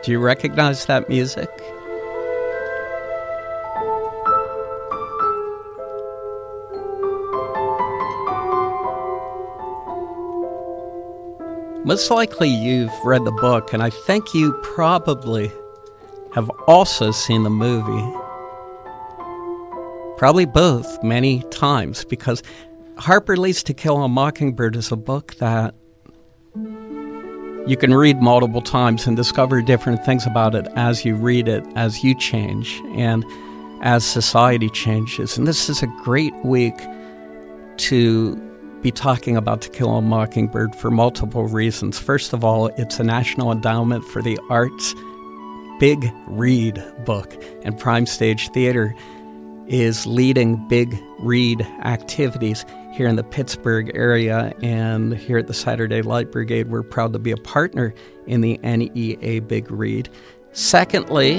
Do you recognize that music? Most likely you've read the book, and I think you probably have also seen the movie. Probably both, many times, because Harper Lee's To Kill a Mockingbird is a book that you can read multiple times and discover different things about it as you read it, as you change, and as society changes. And this is a great week to be talking about To Kill a Mockingbird for multiple reasons. First of all, it's a National Endowment for the Arts Big Read book, and Prime Stage Theater is leading Big Read activities here in the Pittsburgh area, and here at the Saturday Light Brigade, we're proud to be a partner in the NEA Big Read. Secondly,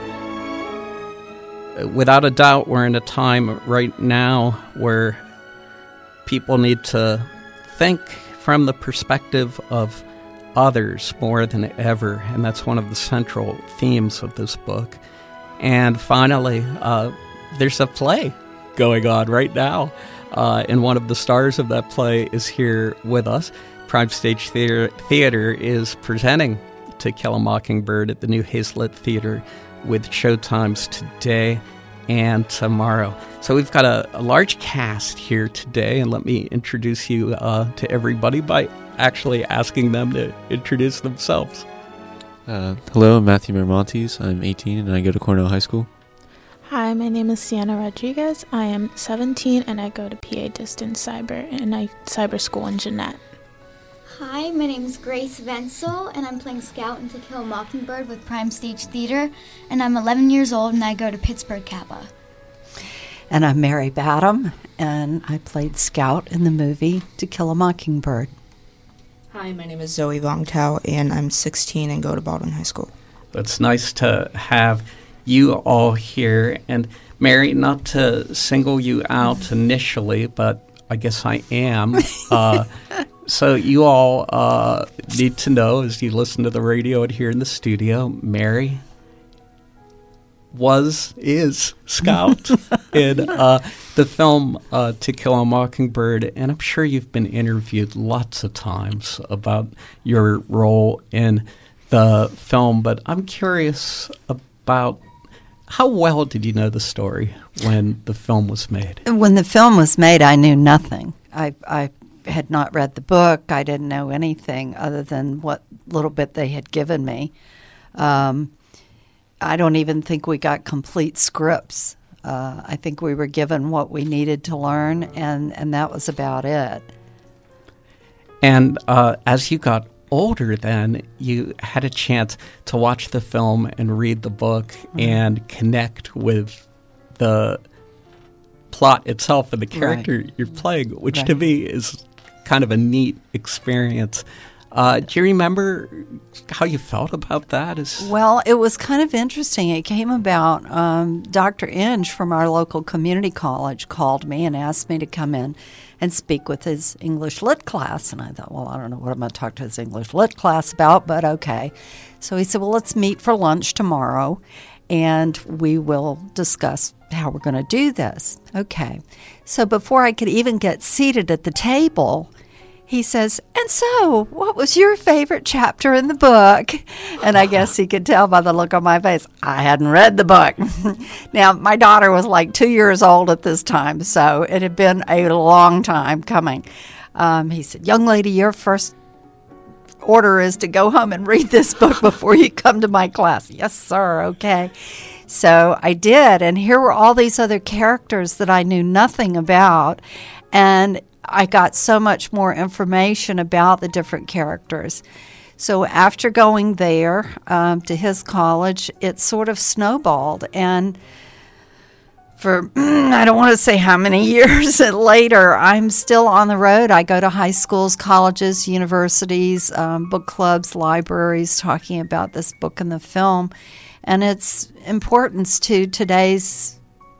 without a doubt, we're in a time right now where people need to think from the perspective of others more than ever, and that's one of the central themes of this book. And finally, there's a play going on right now, and one of the stars of that play is here with us. Prime Stage Theater is presenting To Kill a Mockingbird at the New Hazlitt Theater with showtimes today and tomorrow. So we've got a large cast here today, and let me introduce you to everybody by actually asking them to introduce themselves. Hello, I'm Matthew Miramontes. I'm 18 and I go to Cornell High School. Hi, my name is Sienna Rodriguez. I am 17 and I go to PA Distance Cyber and Cyber School in Jeanette. Hi, my name is Grace Venzel, and I'm playing Scout in To Kill a Mockingbird with Prime Stage Theater, and I'm 11 years old, and I go to Pittsburgh Kappa. And I'm Mary Badham, and I played Scout in the movie To Kill a Mockingbird. Hi, my name is Zoe Vong Tao, and I'm 16 and go to Baldwin High School. It's nice to have you all here. And Mary, not to single you out initially, but I guess I am. So you all need to know, as you listen to the radio and here in the studio, Mary is Scout in the film To Kill a Mockingbird, and I'm sure you've been interviewed lots of times about your role in the film, but I'm curious about how well did you know the story when the film was made? When the film was made, I knew nothing. I had not read the book. I didn't know anything other than what little bit they had given me. I don't even think we got complete scripts. I think we were given what we needed to learn, and that was about it. And as you got older then, you had a chance to watch the film and read the book and connect with the plot itself and the character you're playing, which to me is kind of a neat experience. Do you remember how you felt about that? Well, it was kind of interesting. It came about, Dr. Inge from our local community college called me and asked me to come in and speak with his English Lit class. And I thought, well, I don't know what I'm going to talk to his English Lit class about, but okay. So he said, well, let's meet for lunch tomorrow, and we will discuss how we're going to do this. Okay. So before I could even get seated at the table, he says, and so, what was your favorite chapter in the book? And I guess he could tell by the look on my face, I hadn't read the book. Now, my daughter was like 2 years old at this time, so it had been a long time coming. He said, young lady, your first order is to go home and read this book before you come to my class. Yes, sir, okay. So I did, and here were all these other characters that I knew nothing about, and I got so much more information about the different characters. So after going there to his college, it sort of snowballed. And for, I don't want to say how many years later, I'm still on the road. I go to high schools, colleges, universities, book clubs, libraries, talking about this book and the film and its importance to today's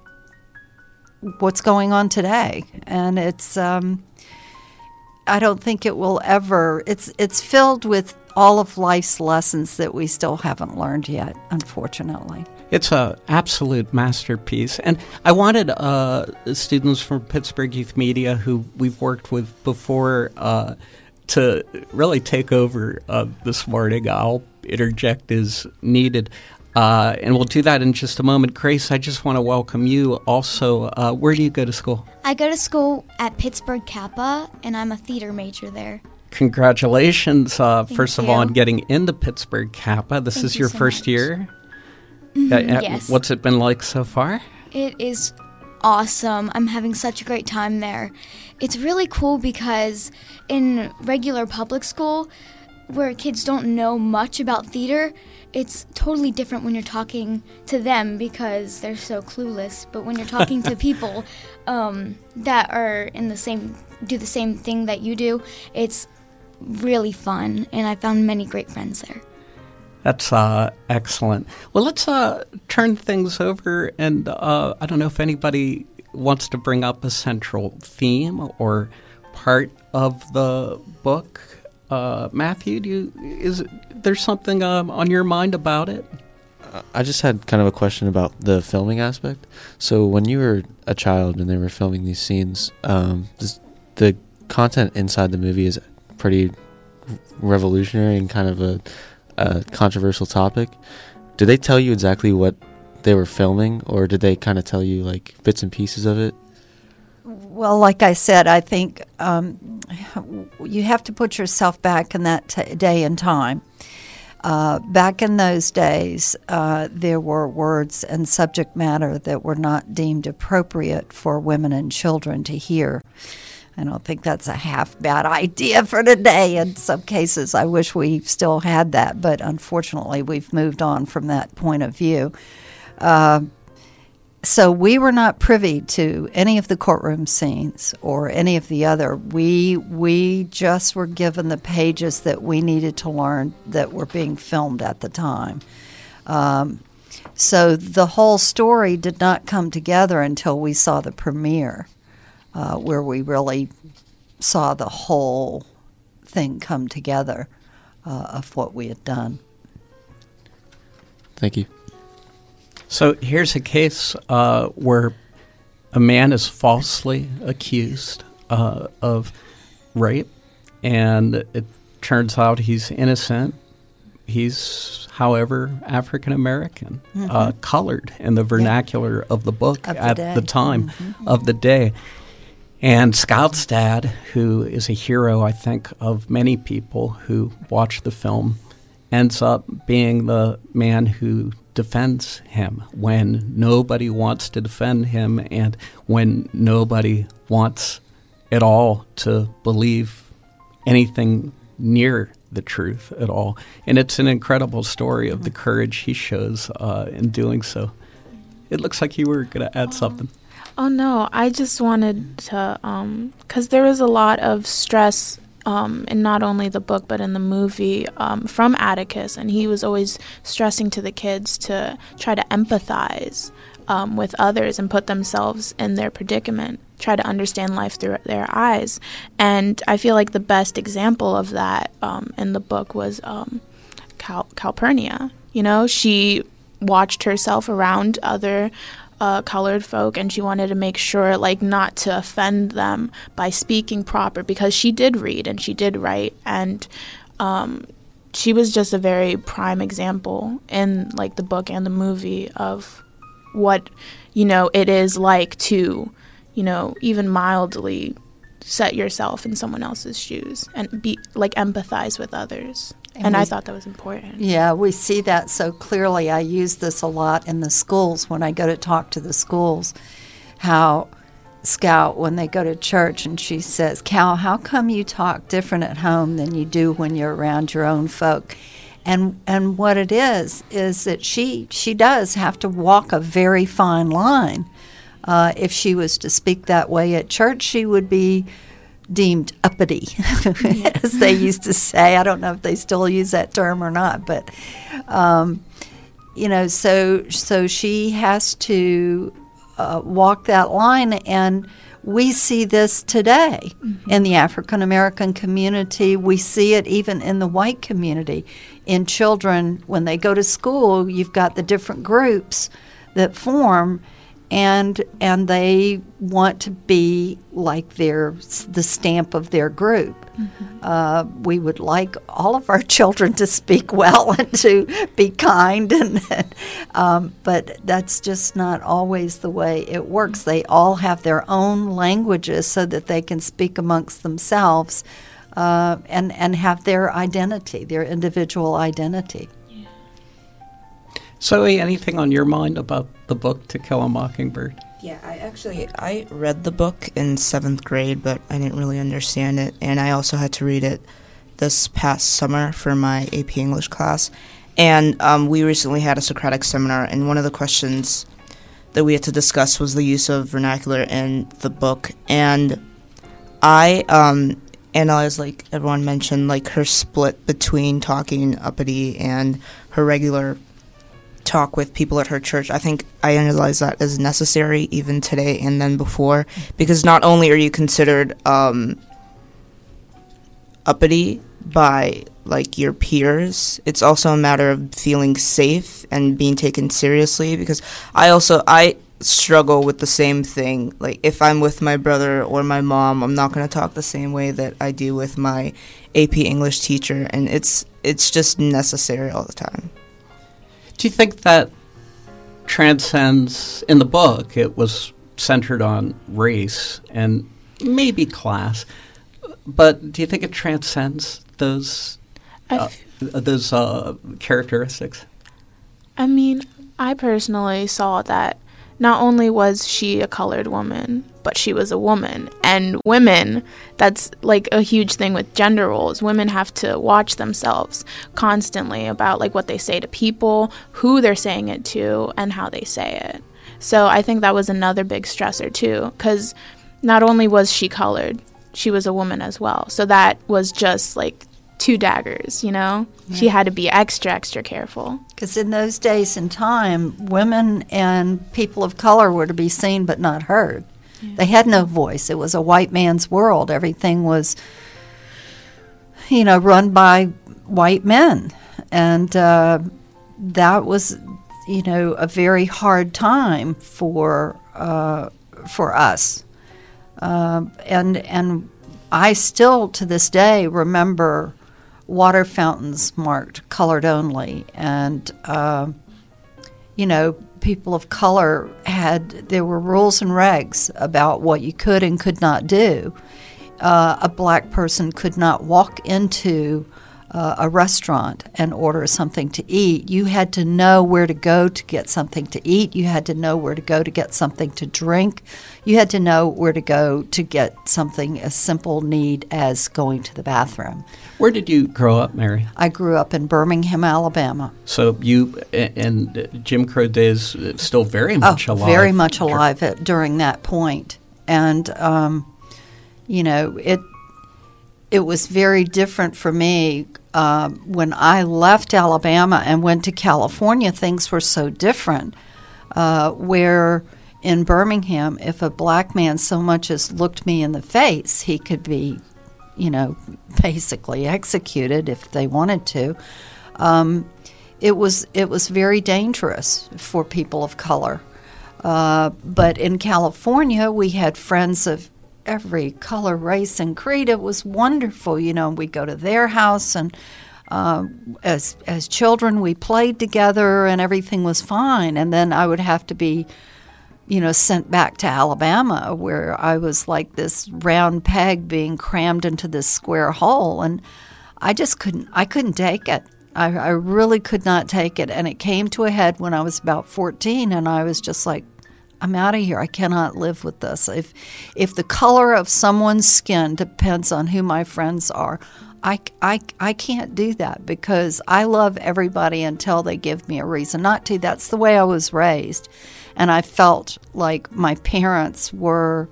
what's going on today. And it's I don't think it will ever, it's filled with all of life's lessons that we still haven't learned yet, unfortunately. It's an absolute masterpiece. And I wanted students from Pittsburgh Youth Media who we've worked with before to really take over this morning. I'll interject as needed. And we'll do that in just a moment. Grace, I just want to welcome you also. Where do you go to school? I go to school at Pittsburgh Kappa, and I'm a theater major there. Congratulations, first of all, on you. getting into Pittsburgh Kappa. This Thank is you your so first much. year? Yes. What's it been like so far? It is awesome. I'm having such a great time there. It's really cool because in regular public school, where kids don't know much about theater, it's totally different when you're talking to them because they're so clueless. But when you're talking to people that are do the same thing that you do, it's really fun, and I found many great friends there. That's excellent. Well, let's turn things over, and I don't know if anybody wants to bring up a central theme or part of the book. Matthew, is there something on your mind about it? I just had kind of a question about the filming aspect. So when you were a child and they were filming these scenes, the content inside the movie is pretty revolutionary and kind of a controversial topic. Did they tell you exactly what they were filming, or did they kind of tell you like bits and pieces of it? Well, like I said, I think you have to put yourself back in that day and time. Back in those days, there were words and subject matter that were not deemed appropriate for women and children to hear. I don't think that's a half bad idea for today. In some cases, I wish we still had that, but unfortunately, we've moved on from that point of view. So we were not privy to any of the courtroom scenes or any of the other. We just were given the pages that we needed to learn that were being filmed at the time. So the whole story did not come together until we saw the premiere, where we really saw the whole thing come together of what we had done. Thank you. So here's a case where a man is falsely accused of rape, and it turns out he's innocent. He's, however, African American, colored in the vernacular of the book at the time of the day. And Scout's dad, who is a hero, I think, of many people who watch the film, ends up being the man who defends him when nobody wants to defend him and when nobody wants at all to believe anything near the truth at all. And it's an incredible story of the courage he shows in doing so. It looks like you were going to add something. Oh, no, I just wanted to, because there was a lot of stress in not only the book but in the movie from Atticus, and he was always stressing to the kids to try to empathize with others and put themselves in their predicament, try to understand life through their eyes. And I feel like the best example of that in the book was Calpurnia. You know, she watched herself around other colored folk, and she wanted to make sure, like, not to offend them by speaking proper, because she did read and she did write, and she was just a very prime example in, like, the book and the movie of what, you know, it is like to, you know, even mildly set yourself in someone else's shoes and be, like, empathize with others. And I thought that was important. Yeah, we see that so clearly. I use this a lot in the schools when I go to talk to the schools, how Scout, when they go to church, and she says, Cal, how come you talk different at home than you do when you're around your own folk? And what it is that she does have to walk a very fine line. If she was to speak that way at church, she would be deemed uppity, as they used to say. I don't know if they still use that term or not, but you know, so she has to walk that line. And we see this today in the African American community. We see it even in the white community. In children, when they go to school, you've got the different groups that form, and they want to be like the stamp of their group. We would like all of our children to speak well and to be kind, but that's just not always the way it works. They all have their own languages so that they can speak amongst themselves and have their identity, their individual identity. Zoe, anything on your mind about the book To Kill a Mockingbird? Yeah, I read the book in 7th grade, but I didn't really understand it, and I also had to read it this past summer for my AP English class. And we recently had a Socratic seminar, and one of the questions that we had to discuss was the use of vernacular in the book. And I analyzed, like everyone mentioned, like her split between talking uppity and her regular talk with people at her church. I think I analyze that as necessary even today and then before, because not only are you considered uppity by like your peers, it's also a matter of feeling safe and being taken seriously, because I struggle with the same thing. Like if I'm with my brother or my mom, I'm not going to talk the same way that I do with my AP English teacher, and it's just necessary all the time. Do you think that transcends, in the book, it was centered on race and maybe class, but do you think it transcends those characteristics? I mean, I personally saw that not only was she a colored woman, but she was a woman. And women, that's like a huge thing with gender roles. Women have to watch themselves constantly about like what they say to people, who they're saying it to, and how they say it. So I think that was another big stressor too, because not only was she colored, she was a woman as well. So that was just like two daggers, you know? Yeah. She had to be extra careful. Because in those days and time, women and people of color were to be seen but not heard. Yeah. They had no voice. It was a white man's world. Everything was, run by white men. And that was, a very hard time for us. And I still, to this day, remember water fountains marked colored only, and people of color there were rules and regs about what you could and could not do. A black person could not walk into a restaurant and order something to eat. You had to know where to go to get something to eat. You had to know where to go to get something to drink. You had to know where to go to get something as simple need as going to the bathroom. Where did you grow up, Mary? I grew up in Birmingham, Alabama. So you, and Jim Crow days, still very much alive. Very much alive during that point. And, it was very different for me. When I left Alabama and went to California, things were so different, where in Birmingham, if a black man so much as looked me in the face, he could be, basically executed if they wanted to. It was very dangerous for people of color. But in California, we had friends of every color, race, and creed. It was wonderful. We'd go to their house, and as children, we played together, and everything was fine. And then I would have to be, sent back to Alabama, where I was like this round peg being crammed into this square hole, and I couldn't take it. I really could not take it, and it came to a head when I was about 14, and I was just like, I'm out of here. I cannot live with this. If the color of someone's skin depends on who my friends are, I can't do that, because I love everybody until they give me a reason not to. That's the way I was raised. And I felt like my parents were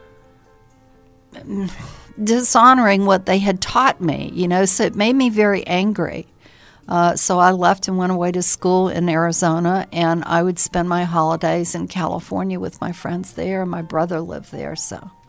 dishonoring what they had taught me, so it made me very angry. So I left and went away to school in Arizona, and I would spend my holidays in California with my friends there. My brother lived there, so.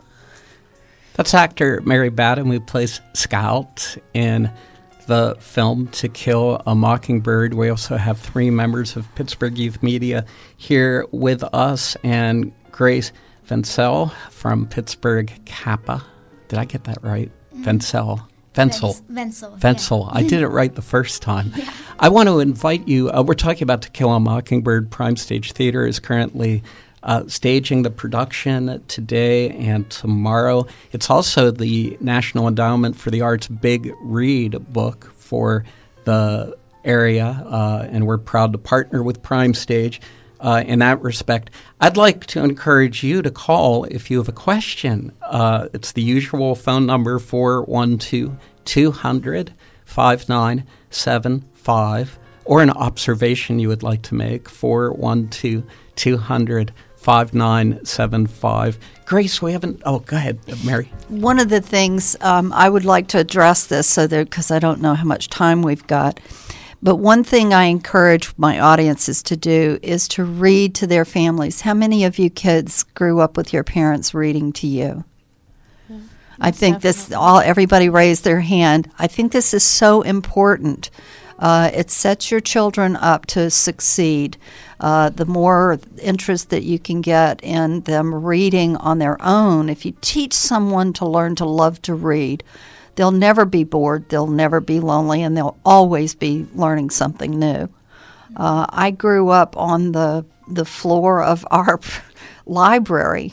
That's actor Mary Badham, who plays Scout in the film To Kill a Mockingbird. We also have 3 members of Pittsburgh Youth Media here with us, and Grace Vencel from Pittsburgh Kappa. Did I get that right? Vencel. Vencel. I did it right the first time. Yeah. I want to invite you. We're talking about To Kill a Mockingbird. Prime Stage Theater is currently staging the production today and tomorrow. It's also the National Endowment for the Arts Big Read book for the area, and we're proud to partner with Prime Stage in that respect. I'd like to encourage you to call if you have a question. It's the usual phone number, 412-200-5975, or an observation you would like to make, 412-200-5975. Grace, we haven't... Oh, go ahead, Mary. One of the things I would like to address this, because I don't know how much time we've got, but one thing I encourage my audiences to do is to read to their families. How many of you kids grew up with your parents reading to you? I think everybody raised their hand. I think this is so important. It sets your children up to succeed. The more interest that you can get in them reading on their own, if you teach someone to learn to love to read, they'll never be bored, they'll never be lonely, and they'll always be learning something new. I grew up on the floor of our library.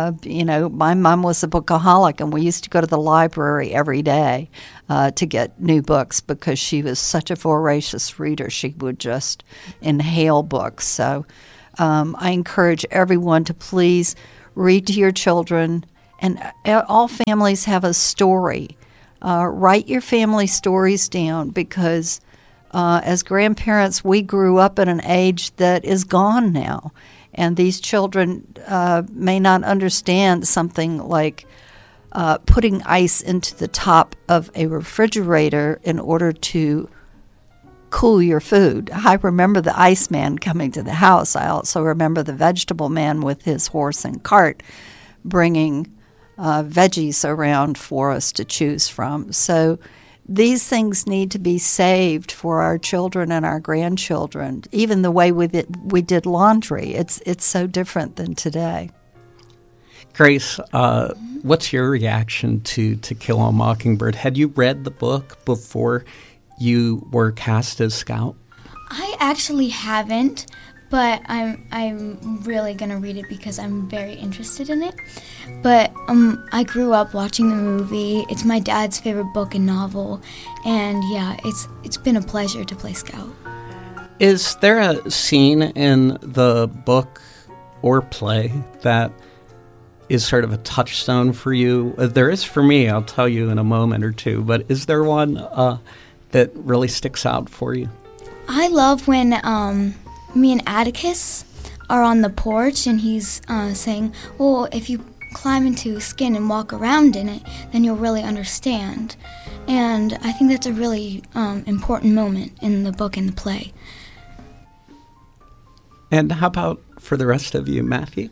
My mom was a bookaholic, and we used to go to the library every day to get new books because she was such a voracious reader. She would just inhale books. So I encourage everyone to please read to your children, and all families have a story. Write your family stories down, because as grandparents, we grew up in an age that is gone now. And these children may not understand something like putting ice into the top of a refrigerator in order to cool your food. I remember the Iceman coming to the house. I also remember the vegetable man with his horse and cart bringing veggies around for us to choose from. So these things need to be saved for our children and our grandchildren. Even the way we did laundry, it's so different than today. Grace, what's your reaction to Kill a Mockingbird? Had you read the book before you were cast as Scout? I actually haven't, but I'm really gonna read it because I'm very interested in it. But I grew up watching the movie. It's my dad's favorite book and novel, and yeah, it's been a pleasure to play Scout. Is there a scene in the book or play that is sort of a touchstone for you? There is for me. I'll tell you in a moment or two. But is there one that really sticks out for you? I love when me and Atticus are on the porch, and he's saying, well, if you climb into skin and walk around in it, then you'll really understand. And I think that's a really important moment in the book and the play. And how about for the rest of you, Matthew?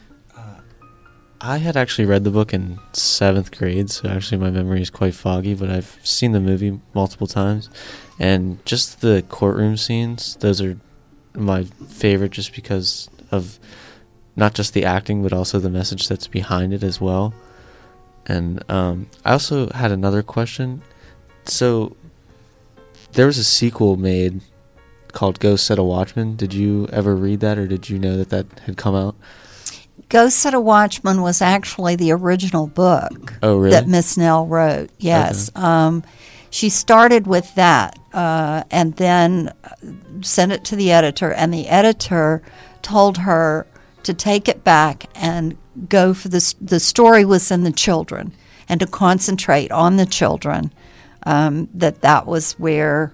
I had actually read the book in 7th grade, so actually my memory is quite foggy, but I've seen the movie multiple times. And just the courtroom scenes, those are my favorite just because of not just the acting, but also the message that's behind it as well. And I also had another question. So there was a sequel made called Go Set a Watchman. Did you ever read that, or did you know that had come out? Go Set a Watchman was actually the original book that Miss Nell wrote. Yes. Okay. She started with that and then sent it to the editor, and the editor told her to take it back and go for the story was in the children, and to concentrate on the children, that was where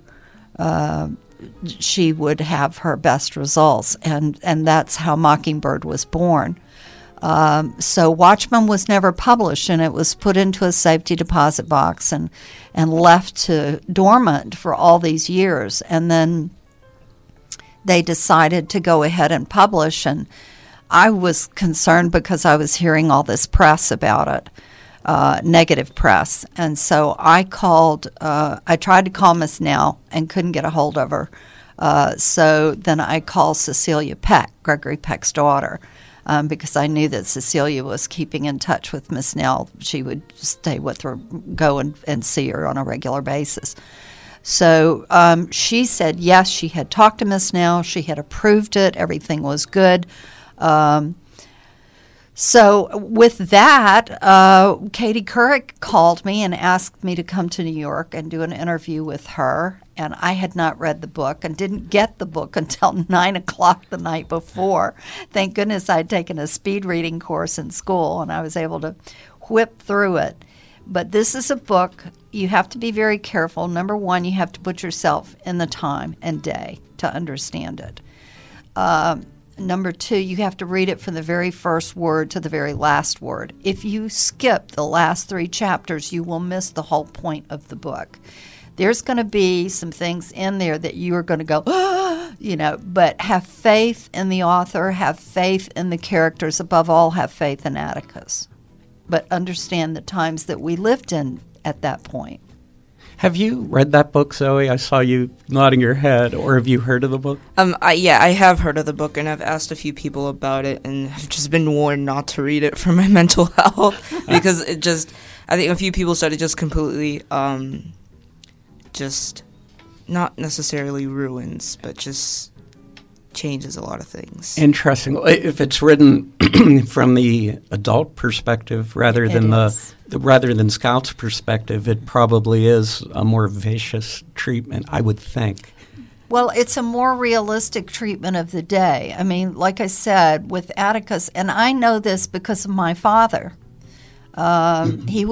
she would have her best results, and that's how Mockingbird was born. So Watchman was never published, and it was put into a safety deposit box and left to dormant for all these years. And then they decided to go ahead and publish, and I was concerned because I was hearing all this press about it. negative press. And so I tried to call Miss Nell and couldn't get a hold of her. So then I called Cecilia Peck, Gregory Peck's daughter, because I knew that Cecilia was keeping in touch with Miss Nell. She would stay with her, go and see her on a regular basis. So she said, yes, she had talked to Miss Nell. She had approved it. Everything was good. So with that, Katie Couric called me and asked me to come to New York and do an interview with her. And I had not read the book and didn't get the book until 9 o'clock the night before. Thank goodness I'd taken a speed reading course in school, and I was able to whip through it. But this is a book you have to be very careful. Number one, you have to put yourself in the time and day to understand it. Number two, you have to read it from the very first word to the very last word. If you skip the last 3 chapters, you will miss the whole point of the book. There's going to be some things in there that you are going to go, but have faith in the author, have faith in the characters, above all, have faith in Atticus. But understand the times that we lived in at that point. Have you read that book, Zoe? I saw you nodding your head. Or have you heard of the book? I have heard of the book, and I've asked a few people about it, and I've just been warned not to read it for my mental health because I think a few people said it just completely, just not necessarily ruins, but just changes a lot of things. Interesting. If it's written from the adult perspective rather than Scout's perspective, it probably is a more vicious treatment, I would think. Well, it's a more realistic treatment of the day. I mean, like I said, with Atticus, and I know this because of my father. He